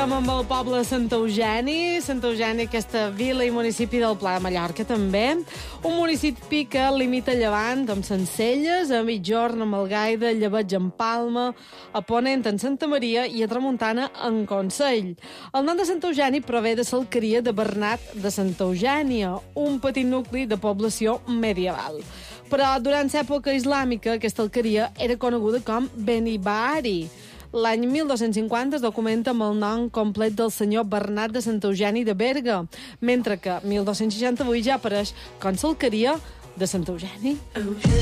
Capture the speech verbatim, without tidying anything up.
parlem amb el poble de Sant Eugeni. Sant Eugeni, aquesta vila i municipi del Pla de Mallorca, també. Un municipi que limita a llevant amb Sencelles, a migjorn amb Algaida, a llebeig amb Palma, a ponent en Santa Maria i a tramuntana en Consell. El nom de Sant Eugeni prové de l'alqueria de Bernat de Santa Eugènia, un petit nucli de població medieval. Però durant l'època islàmica aquesta alqueria era coneguda com Benibari. L'any mil dos-cents cinquanta es documenta amb el nom complet del senyor Bernat de Sant Eugeni de Berga, mentre que mil dos-cents seixanta-vuit ja apareix com l'alqueria de Sant Eugeni.